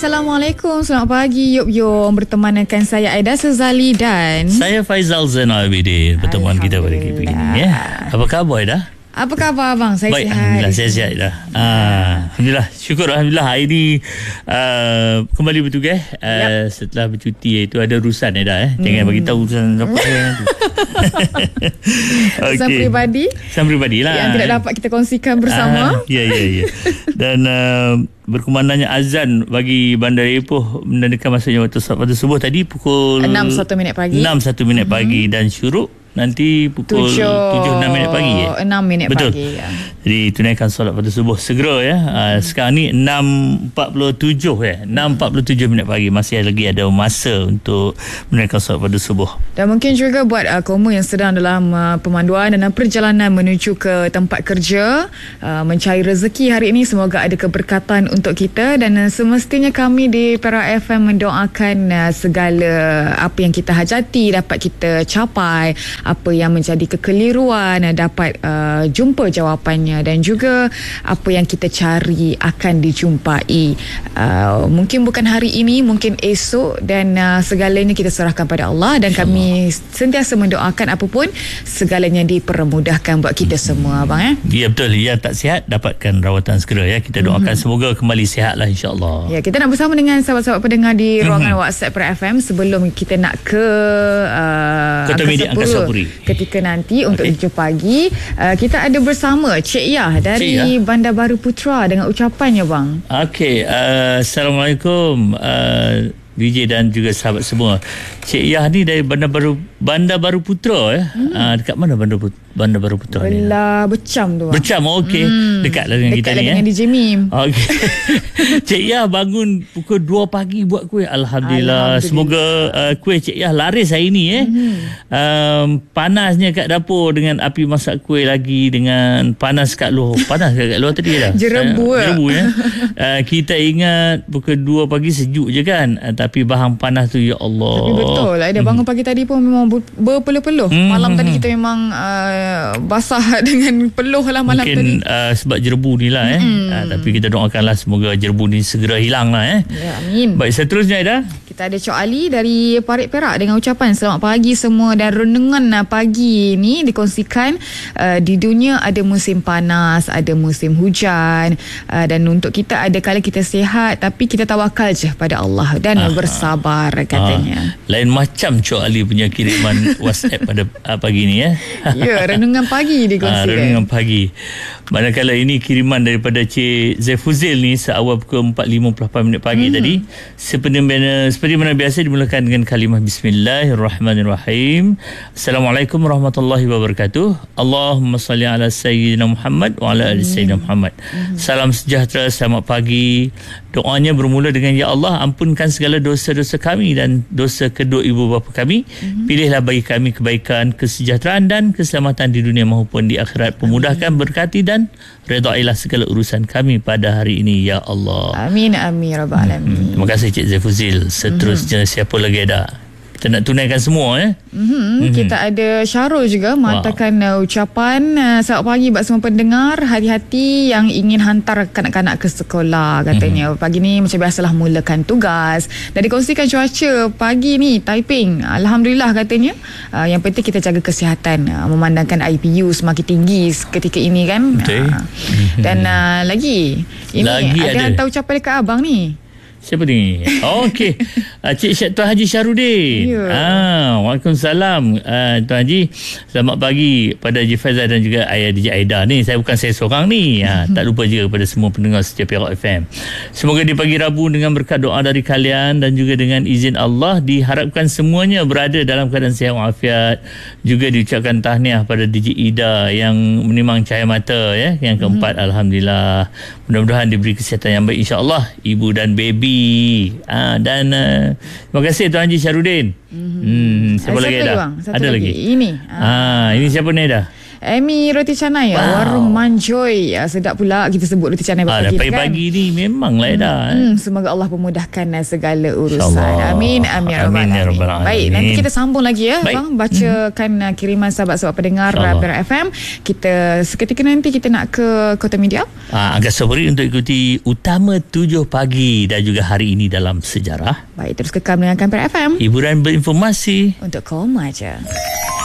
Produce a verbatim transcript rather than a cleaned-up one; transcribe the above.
Assalamualaikum, selamat pagi Yop Yom. Bertemankan saya Aida Sezali dan saya Faizal Zainal Abidin. Pertemuan kita pada pagi ini ya. Apa khabar Aida? Apa khabar abang? Saya Baik, sihat. Alhamdulillah saya sihat dah. Ah, Alhamdulillah, syukur Alhamdulillah hari ini uh, kembali bertugas uh, yep. setelah bercuti, itu ada urusan Aida eh. Jangan hmm. bagi tahu urusan apa tu. Urusan okay. peribadi. Urusan peribadi lah. Yang tidak dapat kita kongsikan bersama. Ah, ya ya ya. Dan uh, berkumandangnya azan bagi Bandar Ipoh menandakan masuknya waktu solat pada subuh tadi pukul enam satu minit pagi. enam satu minit mm-hmm. pagi dan syuruk nanti pukul tujuh enam minit pagi ya. enam minit Betul. pagi ya. Jadi tunaikan solat pada subuh segera ya. Hmm. Uh, sekarang ni enam empat puluh tujuh ya. enam empat puluh tujuh minit pagi, masih lagi ada masa untuk menunaikan solat pada subuh. Dan mungkin juga buat uh, kaum yang sedang dalam uh, pemanduan dan perjalanan menuju ke tempat kerja, uh, mencari rezeki hari ini, semoga ada keberkatan untuk kita. Dan uh, semestinya kami di Perak F M mendoakan uh, segala apa yang kita hajati dapat kita capai, apa yang menjadi kekeliruan dapat uh, jumpa jawapannya, dan juga apa yang kita cari akan dijumpai. Uh, mungkin bukan hari ini, mungkin esok, dan uh, segalanya kita serahkan pada Allah, dan kami sentiasa mendoakan apapun segalanya dipermudahkan buat kita hmm. semua abang eh. Ya betul, yang tak sihat dapatkan rawatan segera ya. Kita doakan hmm. semoga kembali sihatlah insya-Allah. Ya, kita nak bersama dengan sahabat-sahabat pendengar di ruangan hmm. WhatsApp Perak F M sebelum kita nak ke uh, Kota Media Angkasa Puri. Ketika nanti untuk okay. tujuh pagi uh, kita ada bersama Cik Yah dari Cik Yah. Bandar Baru Putra dengan ucapannya bang. Okey, uh, Assalamualaikum uh, D J dan juga sahabat semua. Cik Yah ni dari Bandar Baru Bandar Baru Putra ya. Hmm. Uh, dekat mana Bandar Putra? Bandar Baru Putra ni. Belah Becam tu bang. Becam, okey. Hmm. Dekatlah dengan Dekat kita ni dengan eh. D J Mim. Okey. Cik Yah bangun pukul dua pagi buat kuih. Alhamdulillah. Alhamdulillah. Semoga uh, kuih Cik Yah laris hari ni eh. Hmm. Um, panasnya kat dapur dengan api masak kuih lagi, dengan panas kat luar. Panas kat luar tadi dah. Jerebu. Uh, jerebu ya. Uh, kita ingat pukul dua pagi sejuk je kan. Uh, tapi bahan panas tu ya Allah. Tapi betul lah. Dia bangun hmm. pagi tadi pun memang berpeluh-peluh. Hmm. Malam tadi kita memang uh, basah dengan peluh lah malam Mungkin, tadi. Mungkin uh, sebab jerebu ni lah eh. Hmm. Uh, tapi kita doakanlah semoga jerebu ni segera hilang lah eh. Ya, amin. Baik, seterusnya Aida. Kita ada Cik Ali dari Parit Perak dengan ucapan selamat pagi semua, dan renungan pagi ni dikongsikan uh, di dunia ada musim panas, ada musim hujan, uh, dan untuk kita ada kala kita sihat tapi kita tawakal je pada Allah dan Aha. bersabar katanya. Aha. Lain macam Cik Ali punya kiriman WhatsApp pada uh, pagi ni ya. Ya, renungan pagi dikongsikan. Uh, renungan pagi. Manakala ini kiriman daripada Cik Zaifuzil ni seawal pukul empat lima puluh lapan minit pagi hmm. tadi. Seperti mana, seperti mana biasa dimulakan dengan kalimah Bismillahirrahmanirrahim. Assalamualaikum warahmatullahi wabarakatuh. Allahumma salli ala Sayyidina Muhammad wa ala ali Sayyidina Muhammad. Hmm. Salam sejahtera, selamat pagi. Doanya bermula dengan Ya Allah, ampunkan segala dosa-dosa kami dan dosa kedua ibu bapa kami. Hmm. Pilihlah bagi kami kebaikan, kesejahteraan dan keselamatan di dunia maupun di akhirat. Pemudahkan, berkati dan redailah segala urusan kami pada hari ini Ya Allah. Amin amin rabbal alamin. Hmm. Terima kasih Cik Zaifuzil. Seterusnya hmm. siapa lagi ada? Kita nak tunaikan semua eh. Mm-hmm. Mm-hmm. Kita ada Syarul juga mengatakan wow. uh, ucapan uh, selamat pagi buat semua pendengar, hati-hati yang ingin hantar kanak-kanak ke sekolah katanya. Mm-hmm. Pagi ni macam biasalah mulakan tugas. Dan dikongsikan cuaca pagi ni Taiping, alhamdulillah katanya. Uh, yang penting kita jaga kesihatan, uh, memandangkan I P U semakin tinggi ketika ini kan. Betul. Uh, dan uh, lagi ini lagi ada, ada hantar ucapan dekat abang ni. Siapa ni? Oh, okey. Uh, Cik Syed Tuan Haji Syarudin. Ya. Ah, Waalaikumsalam. Uh, Tuan Haji, selamat pagi pada Haji Faizal dan juga ayah D J Aida ni. Saya bukan saya seorang ni. Ha, tak lupa juga kepada semua pendengar setia Perak F M. Semoga di pagi Rabu dengan berkat doa dari kalian dan juga dengan izin Allah diharapkan semuanya berada dalam keadaan sihat walafiat. Juga diucapkan tahniah pada D J Ida yang menimang cahaya mata ya. Yang keempat, hmm. alhamdulillah. Mudah-mudahan diberi kesihatan yang baik insya-Allah, ibu dan baby. Ah, dan uh, terima kasih Tuan Haji Syarudin. Mm-hmm. Hmm, siapa, siapa lagi ada? Bang? Ada lagi. lagi. Ini. Ah, ah ini siapa ni dah? Amy Roti Canai, Wow. Warung Manjoy. Ah, sedap pula kita sebut Roti Canai Ah, pagi kan. pagi-pagi ni memanglah dah. Hmm, semoga Allah memudahkan uh, segala urusan. InsyaAllah. Amin. Amin. Amin, ya Rabbal Alamin. Baik, nanti kita sambung lagi ya, Baik. bang, bacakan uh, kiriman sahabat-sahabat pendengar uh, Perak F M. Kita seketika nanti kita nak ke Kota Media. Ah, agak sabari untuk ikuti Utama tujuh Pagi dan juga hari ini dalam sejarah. Baik, terus kekal mendengarkan Perak F M Hiburan berinformasi untuk kaum aja.